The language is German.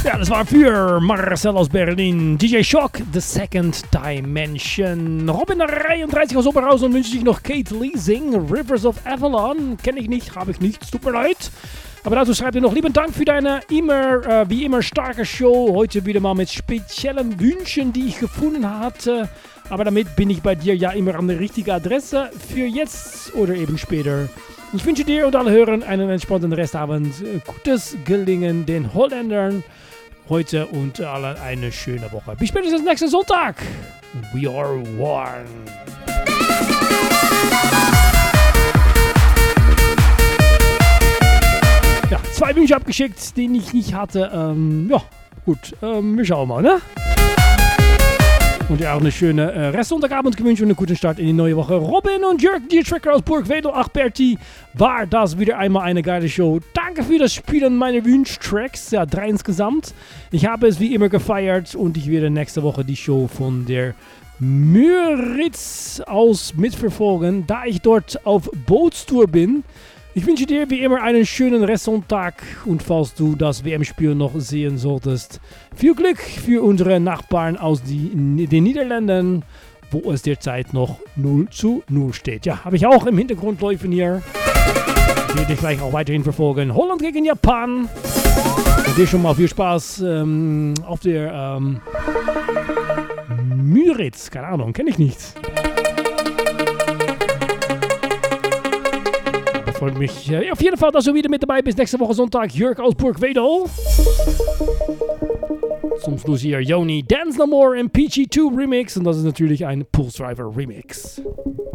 Ja, das war für Marcel aus Berlin. DJ Shock, The Second Dimension. Robin 33 aus Oberhaus und wünsche ich noch Kate Leasing, Rivers of Avalon. Kenne ich nicht, habe ich nicht, tut mir leid. Aber dazu schreibt ihr noch, lieben Dank für deine wie immer starke Show. Heute wieder mal mit speziellen Wünschen, die ich gefunden hatte. Aber damit bin ich bei dir ja immer an der richtigen Adresse für jetzt oder eben später. Ich wünsche dir und alle Hörern einen entspannten Restabend. Gutes Gelingen den Holländern heute und allen eine schöne Woche. Bis spätestens nächsten Sonntag. We are one. Ja, 2 Wünsche abgeschickt, die ich nicht hatte. Ja, gut. Wir schauen mal, ne? Und ja, auch eine schöne Restsonntagabend gewünscht und einen guten Start in die neue Woche. Robin und Jörg, die Tracker aus Burgwedel. Ach, Bertie, war das wieder einmal eine geile Show. Danke für das Spielen meiner Wunschtracks. Ja, 3 insgesamt. Ich habe es wie immer gefeiert und ich werde nächste Woche die Show von der Müritz aus mitverfolgen, da ich dort auf Bootstour bin. Ich wünsche dir wie immer einen schönen Restsonntag und falls du das WM-Spiel noch sehen solltest, viel Glück für unsere Nachbarn aus den Niederlanden, wo es derzeit noch 0:0 steht. Ja, habe ich auch im Hintergrund laufen hier. Ich werde dich gleich auch weiterhin verfolgen. Holland gegen Japan. Und dir schon mal viel Spaß auf der Müritz. Keine Ahnung, kenne ich nicht. Freut mich auf jeden Fall, dass du wieder mit dabei bist. Nächste Woche Sonntag, Jörg aus Burgwedel. Zum Schluss hier Joni, Dance No More im PG2 Remix. Und das ist natürlich ein Pulse Driver Remix.